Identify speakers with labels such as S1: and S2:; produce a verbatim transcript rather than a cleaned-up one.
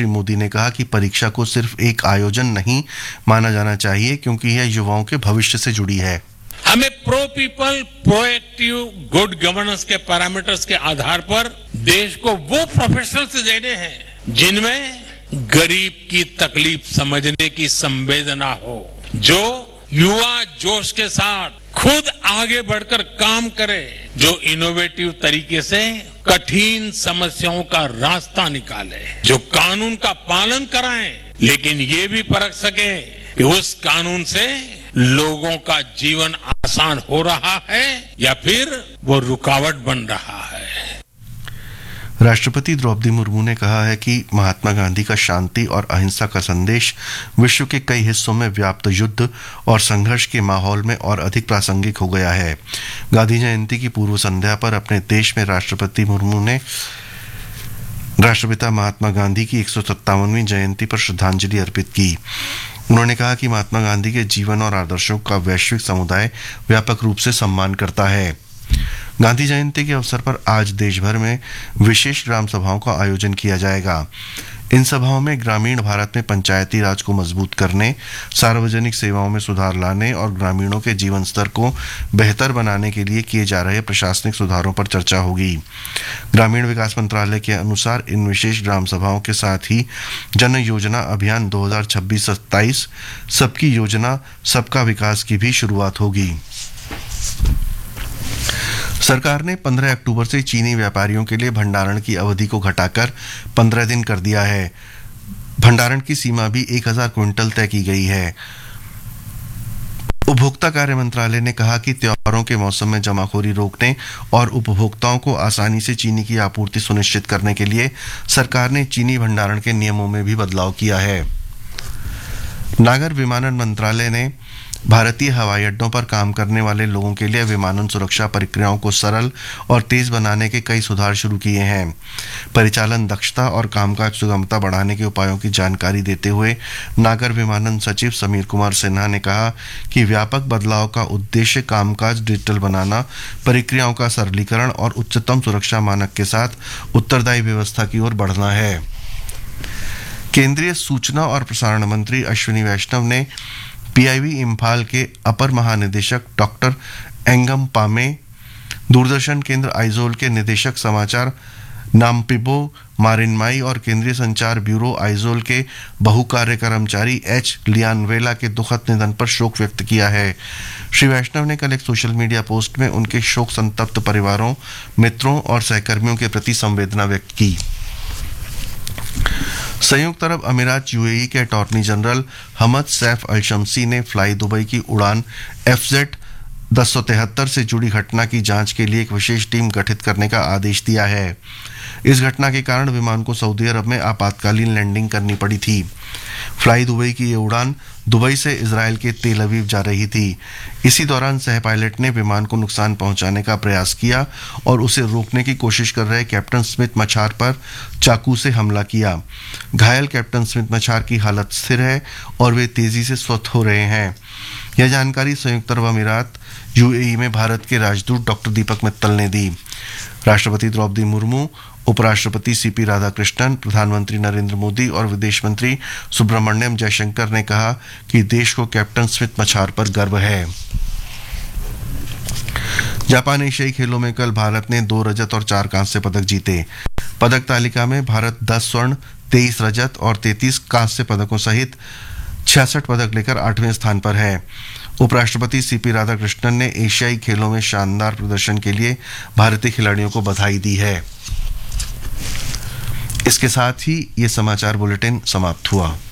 S1: श्री मोदी ने कहा कि परीक्षा को सिर्फ एक आयोजन नहीं माना जाना चाहिए, क्योंकि यह युवाओं के भविष्य से जुड़ी है।
S2: हमें pro people, proactive, good governance के पैरामीटर्स के आधार पर देश को वो प्रोफेशनल्स देने हैं जिनमें गरीब की तकलीफ समझने की संवेदना हो, जो युवा जोश के साथ खुद आगे बढ़कर काम करे, जो इनोवेटिव तरीके से कठिन समस्याओं का रास्ता निकाले, जो कानून का पालन कराएं, लेकिन ये भी परख सके कि उस कानून से लोगों का जीवन आसान हो रहा है या फिर वो रुकावट बन रहा है।
S1: राष्ट्रपति द्रौपदी मुर्मू ने कहा है कि महात्मा गांधी का शांति और अहिंसा का संदेश विश्व के कई हिस्सों में व्याप्त युद्ध और संघर्ष के माहौल में और अधिक प्रासंगिक हो गया है। गांधी जयंती की पूर्व संध्या पर अपने देश में राष्ट्रपति मुर्मू ने राष्ट्रपिता महात्मा गांधी की एक सौ सत्तावनवीं जयंती पर श्रद्धांजलि अर्पित की। उन्होंने कहा कि महात्मा गांधी के जीवन और आदर्शों का वैश्विक समुदाय व्यापक रूप से सम्मान करता है। गांधी जयंती के अवसर पर आज देश भर में विशेष ग्राम सभाओं का आयोजन किया जाएगा। इन सभाओं में ग्रामीण भारत में पंचायती राज को मजबूत करने, सार्वजनिक सेवाओं में सुधार लाने और ग्रामीणों के जीवन स्तर को बेहतर बनाने के लिए किए जा रहे प्रशासनिक सुधारों पर चर्चा होगी। ग्रामीण विकास मंत्रालय के अनुसार इन विशेष ग्राम सभाओं के साथ ही जन योजना अभियान दो हज़ार छब्बीस सत्ताईस सबकी योजना सबका विकास की भी शुरुआत होगी। सरकार ने पंद्रह अक्टूबर से चीनी व्यापारियों के लिए भंडारण की अवधि को घटाकर पंद्रह दिन कर दिया है। भंडारण की सीमा भी एक हज़ार क्विंटल तय की गई है। उपभोक्ता कार्य मंत्रालय ने कहा कि त्योहारों के मौसम में जमाखोरी रोकने और उपभोक्ताओं को आसानी से चीनी की आपूर्ति सुनिश्चित करने के लिए सरकार ने चीनी भंडारण के नियमों में भी बदलाव किया है। नागर विमानन मंत्रालय ने भारतीय हवाई अड्डों पर काम करने वाले लोगों के लिए विमानन सुरक्षा प्रक्रियाओं को सरल और तेज बनाने के कई सुधार शुरू किए हैं। परिचालन दक्षता और कामकाज सुगमता बढ़ाने के उपायों की जानकारी देते हुए नागर विमानन सचिव समीर कुमार सिन्हा ने कहा कि व्यापक बदलाव का उद्देश्य कामकाज डिजिटल बनाना, प्रक्रियाओं का सरलीकरण और उच्चतम सुरक्षा मानक के साथ उत्तरदायी व्यवस्था की ओर बढ़ना है। केंद्रीय सूचना और प्रसारण मंत्री अश्विनी वैष्णव ने पीआईबी इम्फाल के अपर महानिदेशक डॉक्टर एंगम पामे, दूरदर्शन केंद्र आइजोल के निदेशक समाचार नामपिबो मारिनमाई और केंद्रीय संचार ब्यूरो आइजोल के बहुकार्य कर्मचारी एच लियानवेला के दुखद निधन पर शोक व्यक्त किया है। श्री वैष्णव ने कल एक सोशल मीडिया पोस्ट में उनके शोक संतप्त परिवारों, मित्रों और सहकर्मियों के प्रति संवेदना व्यक्त की। संयुक्त अरब अमीरात यूएई के अटॉर्नी जनरल हमद सैफ अल शम्सी ने फ्लाई दुबई की उड़ान एफजेड दस सौ तिहत्तर से जुड़ी घटना की जांच के लिए एक विशेष टीम गठित करने का आदेश दिया है। इस घटना के कारण विमान को सऊदी अरब में आपातकालीन लैंडिंग करनी पड़ी थी। फ्लाई दुबई की ये उड़ान दुबई से इजराइल के तेल अवीव जा रही थी। इसी दौरान सह पायलट ने विमान को नुकसान पहुंचाने का प्रयास किया और उसे रोकने की कोशिश कर रहे कैप्टन स्मिथ मछार पर चाकू से हमला किया। घायल कैप्टन स्मिथ मछार की हालत स्थिर है और वे तेजी से स्वस्थ हो रहे हैं। यह जानकारी संयुक्त अरब अमीरात यूएई में भारत के राजदूत डॉक्टर दीपक मित्तल ने दी। राष्ट्रपति द्रौपदी मुर्मू, उपराष्ट्रपति सीपी राधाकृष्णन, प्रधानमंत्री नरेंद्र मोदी और विदेश मंत्री सुब्रमण्यम जयशंकर ने कहा कि देश को कैप्टन स्मिथ मछार पर गर्व है। जापान एशियाई खेलों में कल भारत ने दो रजत और चार कांस्य पदक जीते। पदक तालिका में भारत दस स्वर्ण, तेईस रजत और तैंतीस कांस्य पदकों सहित छियासठ पदक लेकर आठवें स्थान पर है। उपराष्ट्रपति सीपी राधाकृष्णन ने एशियाई खेलों में शानदार प्रदर्शन के लिए भारतीय खिलाड़ियों को बधाई दी है। इसके साथ ही ये समाचार बुलेटिन समाप्त हुआ।